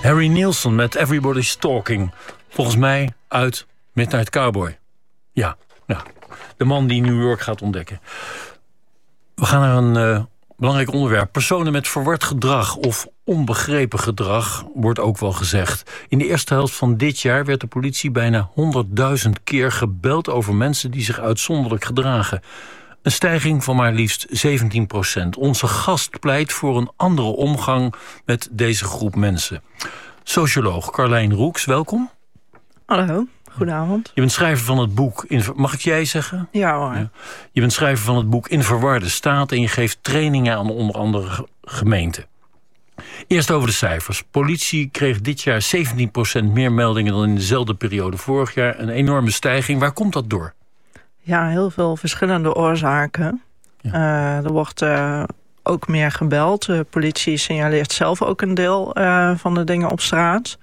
Harry Nilsson met Everybody's Talking. Volgens mij uit Midnight Cowboy. Ja, de man die New York gaat ontdekken. We gaan naar een belangrijk onderwerp. Personen met verward gedrag of onbegrepen gedrag, wordt ook wel gezegd. In de eerste helft van dit jaar werd de politie bijna 100.000 keer gebeld over mensen die zich uitzonderlijk gedragen. Een stijging van maar liefst 17%. Onze gast pleit voor een andere omgang met deze groep mensen. Socioloog Carlijn Roeks, welkom. Hallo, goedenavond. Je bent schrijver van het boek... Mag ik jij zeggen? Ja hoor. Ja. Je bent schrijver van het boek In Verwarde Staat en je geeft trainingen aan onder andere gemeenten. Eerst over de cijfers. Politie kreeg dit jaar 17% meer meldingen dan in dezelfde periode vorig jaar. Een enorme stijging. Waar komt dat door? Ja, heel veel verschillende oorzaken. Ja. Er wordt ook meer gebeld. De politie signaleert zelf ook een deel van de dingen op straat.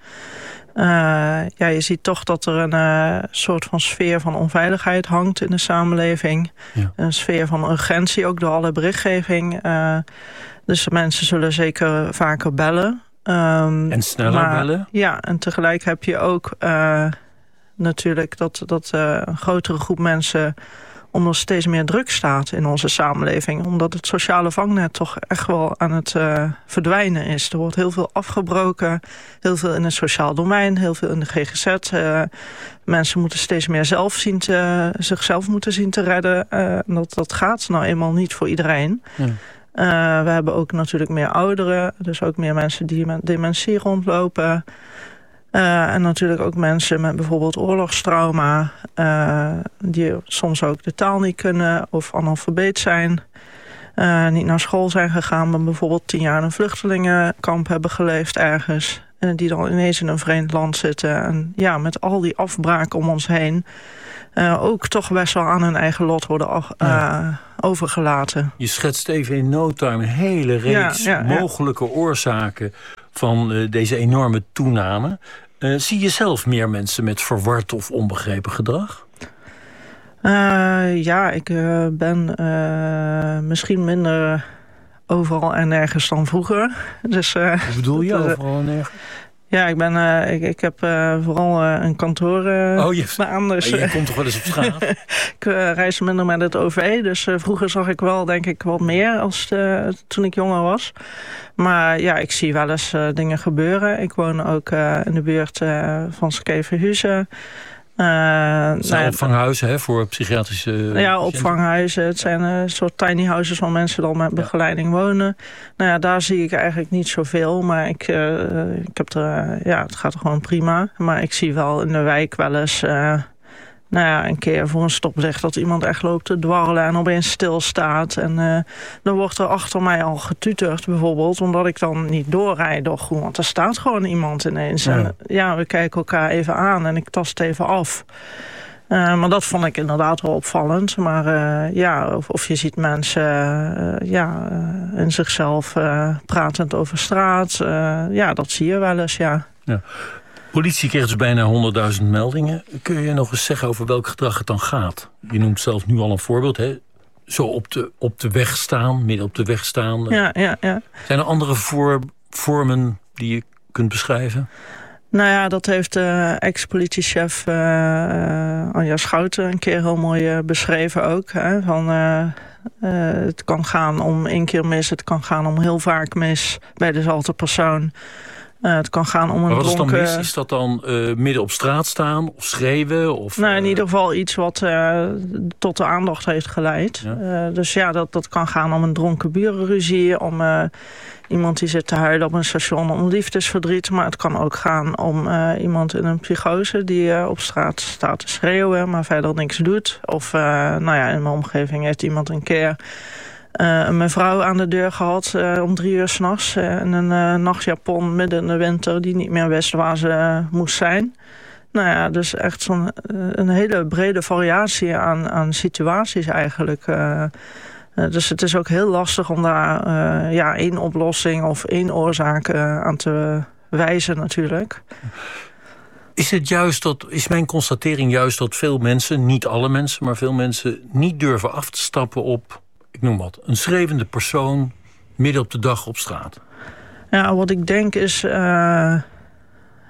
Je ziet toch dat er een soort van sfeer van onveiligheid hangt in de samenleving. Ja. Een sfeer van urgentie, ook door alle berichtgeving. Dus mensen zullen zeker vaker bellen. En sneller bellen? Ja, en tegelijk heb je ook natuurlijk dat een grotere groep mensen onder steeds meer druk staat in onze samenleving. Omdat het sociale vangnet toch echt wel aan het verdwijnen is. Er wordt heel veel afgebroken. Heel veel in het sociaal domein. Heel veel in de GGZ. Mensen moeten steeds meer zichzelf moeten zien te redden. Dat gaat nou eenmaal niet voor iedereen. Ja. We hebben ook natuurlijk meer ouderen. Dus ook meer mensen die met dementie rondlopen. En natuurlijk ook mensen met bijvoorbeeld oorlogstrauma, die soms ook de taal niet kunnen of analfabeet zijn. Niet naar school zijn gegaan, maar bijvoorbeeld 10 jaar in een vluchtelingenkamp hebben geleefd ergens. En die dan ineens in een vreemd land zitten. En ja, met al die afbraak om ons heen ook toch best wel aan hun eigen lot worden overgelaten. Je schetst even in no time een hele reeks mogelijke oorzaken van deze enorme toename. Zie je zelf meer mensen met verward of onbegrepen gedrag? Ik ben misschien minder overal en nergens dan vroeger. Dus, wat bedoel je, overal en nergens? Ja, ik heb vooral een kantoorbaan. Dus, je komt toch wel eens op straat? Ik reis minder met het OV. Dus vroeger zag ik wel, denk ik, wat meer als toen ik jonger was. Maar ja, ik zie wel eens dingen gebeuren. Ik woon ook in de buurt van Skevenhuizen. Het zijn opvanghuizen voor psychiatrische patiënten. Opvanghuizen. Het zijn een soort tiny houses waar mensen dan met begeleiding wonen. Nou ja, daar zie ik eigenlijk niet zoveel. Maar ik heb het gaat er gewoon prima. Maar ik zie wel in de wijk wel eens een keer voor een stoplicht dat iemand echt loopt te dwarrelen en opeens stilstaat. En dan wordt er achter mij al getuterd bijvoorbeeld, omdat ik dan niet doorrijd door groen. Want er staat gewoon iemand ineens. Ja. En we kijken elkaar even aan en ik tast even af. Maar dat vond ik inderdaad wel opvallend. Maar of je ziet mensen in zichzelf pratend over straat. Dat zie je wel eens, ja. Politie kreeg dus bijna 100.000 meldingen. Kun je nog eens zeggen over welk gedrag het dan gaat? Je noemt zelf nu al een voorbeeld, hè? Zo op de weg staan, midden op de weg staan. Ja. Zijn er andere vormen die je kunt beschrijven? Nou ja, dat heeft ex-politiechef Anja Schouten een keer heel mooi beschreven ook. Hè? Het kan gaan om 1 keer mis, het kan gaan om heel vaak mis bij dezelfde persoon. Het kan gaan om een maar wat dronken... is dan mis? Is dat dan midden op straat staan of schreeuwen? Of, in ieder geval iets wat tot de aandacht heeft geleid. Ja. Dat kan gaan om een dronken burenruzie, om iemand die zit te huilen op een station om liefdesverdriet. Maar het kan ook gaan om iemand in een psychose die op straat staat te schreeuwen, maar verder niks doet. Of in mijn omgeving heeft iemand een keer een mevrouw aan de deur gehad om 3 uur 's nachts in een nachtjapon midden in de winter die niet meer wist waar ze moest zijn. Nou ja, dus echt een hele brede variatie aan situaties eigenlijk. Dus het is ook heel lastig om daar 1 oplossing of 1 oorzaak aan te wijzen natuurlijk. Is mijn constatering juist dat veel mensen, niet alle mensen, maar veel mensen niet durven af te stappen op, ik noem wat, een schreeuwende persoon midden op de dag op straat? Ja, wat ik denk is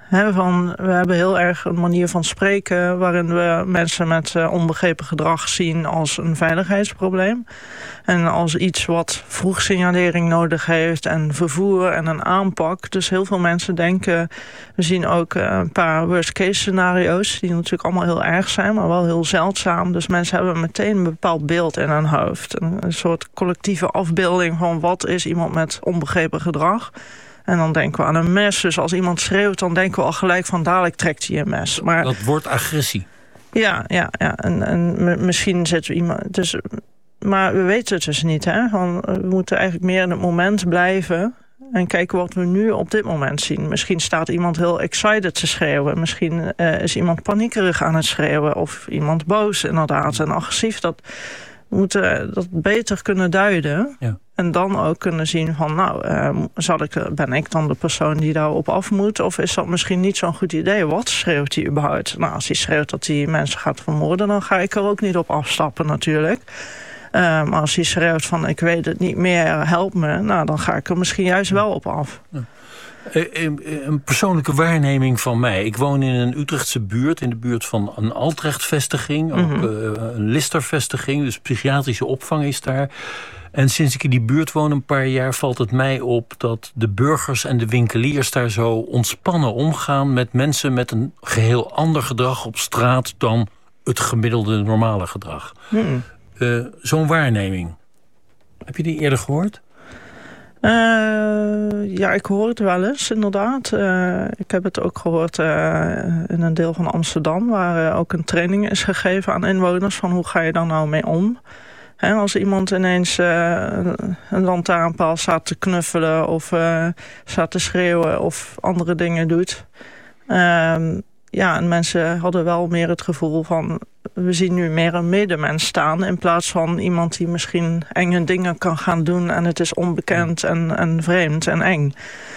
We hebben heel erg een manier van spreken waarin we mensen met onbegrepen gedrag zien als een veiligheidsprobleem. En als iets wat vroegsignalering nodig heeft en vervoer en een aanpak. Dus heel veel mensen denken, we zien ook een paar worst case scenario's die natuurlijk allemaal heel erg zijn, maar wel heel zeldzaam. Dus mensen hebben meteen een bepaald beeld in hun hoofd. Een soort collectieve afbeelding van wat is iemand met onbegrepen gedrag. En dan denken we aan een mes. Dus als iemand schreeuwt, dan denken we al gelijk van dadelijk trekt hij een mes. Maar dat wordt agressie. Ja. En misschien zit iemand. Dus, maar we weten het dus niet. Hè? We moeten eigenlijk meer in het moment blijven. En kijken wat we nu op dit moment zien. Misschien staat iemand heel excited te schreeuwen. Misschien is iemand paniekerig aan het schreeuwen. Of iemand boos inderdaad en agressief. We moeten dat beter kunnen duiden. Ja. En dan ook kunnen zien van, ben ik dan de persoon die daarop af moet? Of is dat misschien niet zo'n goed idee? Wat schreeuwt hij überhaupt? Nou, als hij schreeuwt dat hij mensen gaat vermoorden, dan ga ik er ook niet op afstappen natuurlijk. Maar als hij schreeuwt van, ik weet het niet meer, help me. Nou, dan ga ik er misschien juist wel op af. Ja. Een persoonlijke waarneming van mij. Ik woon in een Utrechtse buurt, in de buurt van een Altrecht-vestiging. Ook een Lister-vestiging, dus psychiatrische opvang is daar. En sinds ik in die buurt woon een paar jaar valt het mij op dat de burgers en de winkeliers daar zo ontspannen omgaan met mensen met een geheel ander gedrag op straat dan het gemiddelde normale gedrag. Zo'n waarneming. Heb je die eerder gehoord? Ja, ik hoor het wel eens, inderdaad. Ik heb het ook gehoord in een deel van Amsterdam, waar ook een training is gegeven aan inwoners van hoe ga je daar nou mee om. Als iemand ineens een lantaarnpaal staat te knuffelen of staat te schreeuwen of andere dingen doet. En mensen hadden wel meer het gevoel van, we zien nu meer een medemens staan in plaats van iemand die misschien enge dingen kan gaan doen en het is onbekend en vreemd en eng.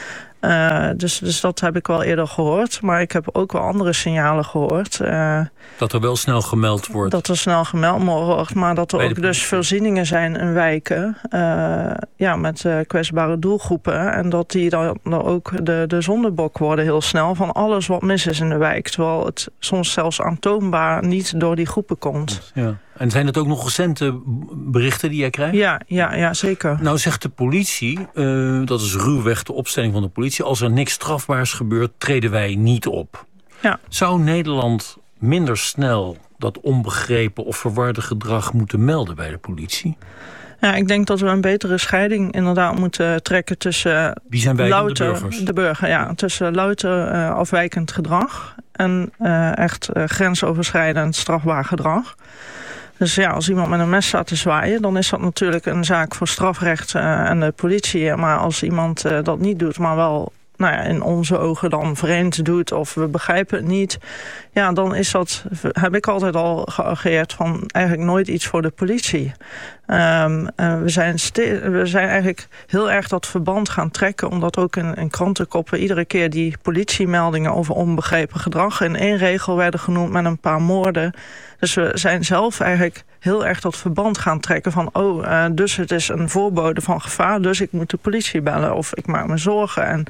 Dus dat heb ik wel eerder gehoord. Maar ik heb ook wel andere signalen gehoord. Dat er wel snel gemeld wordt. Dat er snel gemeld wordt. Maar dat er ook dus voorzieningen zijn in wijken. Met kwetsbare doelgroepen. En dat die dan ook de zondebok worden heel snel. Van alles wat mis is in de wijk. Terwijl het soms zelfs aantoonbaar niet door die groepen komt. Ja. En zijn het ook nog recente berichten die jij krijgt? Ja, zeker. Nou zegt de politie, dat is ruwweg de opstelling van de politie, als er niks strafbaars gebeurt, treden wij niet op. Ja. Zou Nederland minder snel dat onbegrepen of verwarde gedrag moeten melden bij de politie? Ja, ik denk dat we een betere scheiding inderdaad moeten trekken tussen wie zijn wij louter, de burgers? De burger, ja. Tussen louter afwijkend gedrag en echt grensoverschrijdend strafbaar gedrag. Dus ja, als iemand met een mes staat te zwaaien, dan is dat natuurlijk een zaak voor strafrecht en de politie. Maar als iemand dat niet doet, maar wel in onze ogen dan vreemd doet of we begrijpen het niet, ja, dan is dat, heb ik altijd al geageerd van eigenlijk nooit iets voor de politie. We zijn eigenlijk heel erg dat verband gaan trekken, omdat ook in krantenkoppen iedere keer die politiemeldingen over onbegrepen gedrag in één regel werden genoemd met een paar moorden. Dus we zijn zelf eigenlijk heel erg dat verband gaan trekken van dus het is een voorbode van gevaar, dus ik moet de politie bellen of ik maak me zorgen. En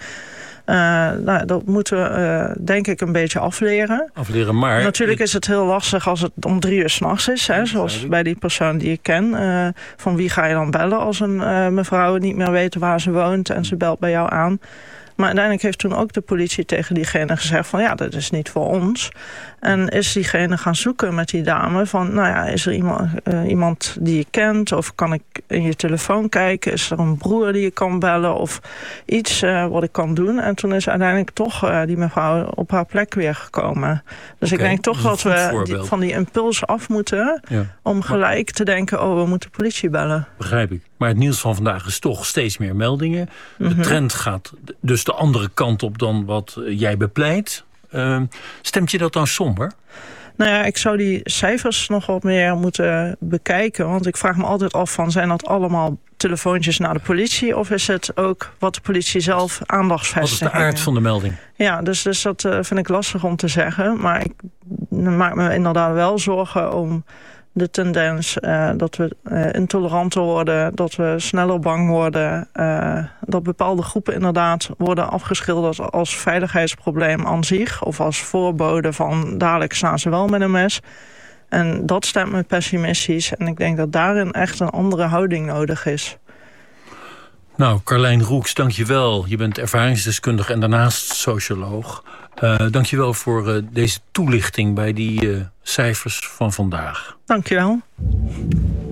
dat moeten we denk ik een beetje afleren. Maar natuurlijk is het heel lastig als het om 3 uur 's nachts is. Hè, zoals bij die persoon die ik ken. Van wie ga je dan bellen als een mevrouw niet meer weet waar ze woont en ze belt bij jou aan. Maar uiteindelijk heeft toen ook de politie tegen diegene gezegd van ja, dat is niet voor ons. En is diegene gaan zoeken met die dame van is er iemand die je kent? Of kan ik in je telefoon kijken? Is er een broer die je kan bellen? Of iets wat ik kan doen? En toen is uiteindelijk toch die mevrouw op haar plek weer gekomen. Dus ik denk toch dat we van die impuls af moeten om gelijk te denken, we moeten de politie bellen. Begrijp ik. Maar het nieuws van vandaag is toch steeds meer meldingen. De trend gaat dus de andere kant op dan wat jij bepleit. Stemt je dat dan somber? Nou ja, ik zou die cijfers nog wat meer moeten bekijken. Want ik vraag me altijd af van, zijn dat allemaal telefoontjes naar de politie? Of is het ook wat de politie zelf aandachtsvestigt? Wat is de aard van de melding? Ja, dus dat vind ik lastig om te zeggen. Maar ik maak me inderdaad wel zorgen om de tendens dat we intoleranter worden, dat we sneller bang worden, dat bepaalde groepen inderdaad worden afgeschilderd als veiligheidsprobleem aan zich of als voorbode van dadelijk staan ze wel met een mes. En dat stemt me pessimistisch en ik denk dat daarin echt een andere houding nodig is. Nou, Carlijn Roeks, dank je wel. Je bent ervaringsdeskundige en daarnaast socioloog. Dank je wel voor deze toelichting bij die cijfers van vandaag. Dank je wel.